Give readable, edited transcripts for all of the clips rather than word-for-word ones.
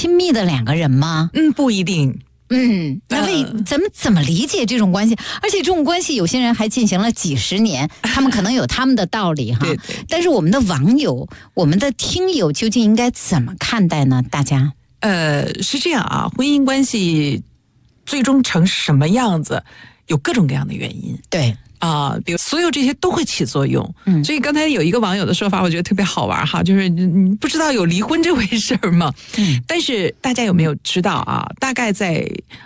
亲密的两个人吗？ 不一定。 那咱们怎么理解这种关系？而且这种关系有些人还进行了几十年，他们可能有他们的道理哈。 对。 但是我们的网友、我们的听友究竟应该怎么看待呢？大家？ 是这样啊，婚姻关系最终成什么样子，有各种各样的原因。 对。 比如所有这些都会起作用。所以刚才有一个网友的说法，我觉得特别好玩哈，就是你不知道有离婚这回事吗？但是大家有没有知道啊？大概在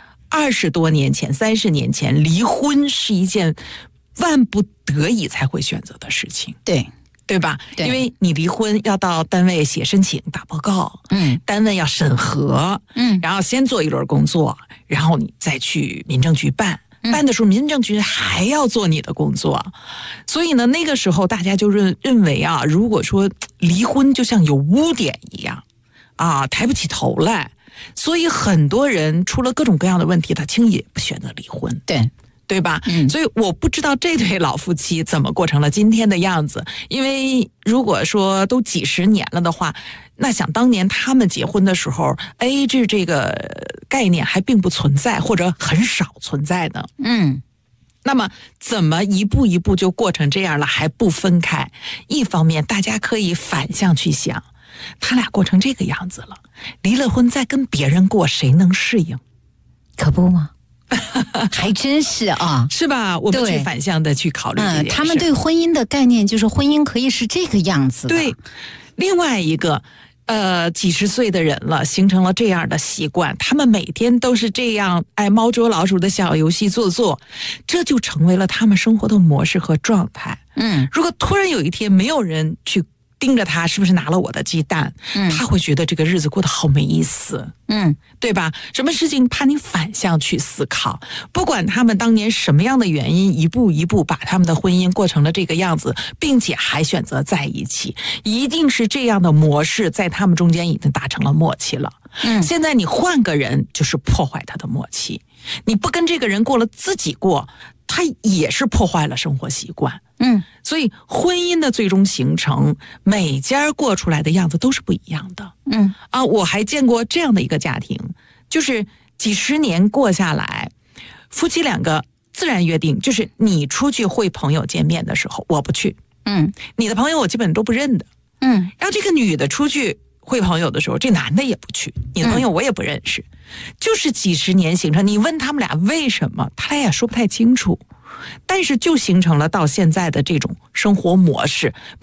20多年前、30年前，离婚是一件万不得已才会选择的事情。对吧？因为你离婚要到单位写申请、打报告，单位要审核，然后先做一轮工作，然后你再去民政局办的时候，民政局还要做你的工作。所以呢，那个时候大家就认为啊，如果说离婚就像有污点一样啊，抬不起头来，所以很多人出了各种各样的问题，他轻易也不选择离婚。对吧？所以我不知道这对老夫妻怎么过成了今天的样子。因为如果说都几十年了的话，那想当年他们结婚的时候 AA 制这个概念还并不存在，或者很少存在的。那么怎么一步一步就过成这样了还不分开？一方面大家可以反向去想，他俩过成这个样子了，离了婚再跟别人过，谁能适应？ 可不吗？还真是啊， 是吧？我们去反向的去考虑这件事。 他们对婚姻的概念就是婚姻可以是这个样子的。 对，另外一个几十岁的人了，形成了这样的习惯，他们每天都是这样猫捉老鼠的小游戏做，这就成为了他们生活的模式和状态。如果突然有一天没有人去盯着他是不是拿了我的鸡蛋，他会觉得这个日子过得好没意思。对吧？什么事情怕你反向去思考，不管他们当年什么样的原因，一步一步把他们的婚姻过成了这个样子，并且还选择在一起，一定是这样的模式在他们中间已经达成了默契了。现在你换个人就是破坏他的默契，你不跟这个人过了，自己过，他也是破坏了生活习惯。所以婚姻的最终形成，每家过出来的样子都是不一样的。我还见过这样的一个家庭，就是几十年过下来，夫妻两个自然约定，就是你出去会朋友见面的时候，我不去。你的朋友我基本都不认的。然后这个女的出去会朋友的时候，这男的也不去，你的朋友我也不认识。就是几十年形成，你问他们俩为什么，他俩也说不太清楚。但是就形成了到现在的这种生活模式，